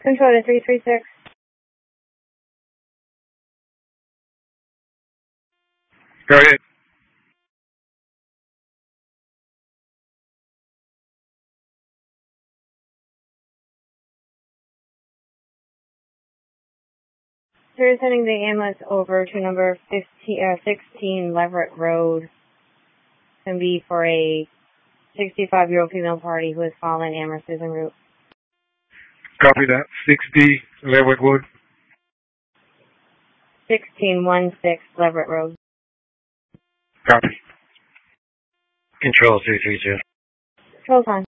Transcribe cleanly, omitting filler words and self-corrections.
Control to 336. Go ahead. So you're sending the ambulance over to number 16 Leverett Road. Can be for a 65-year-old female party who has fallen Amherst en route. Copy that. 6D, Leverett Wood. 1616 Leverett Road. Copy. Control 332. Control time.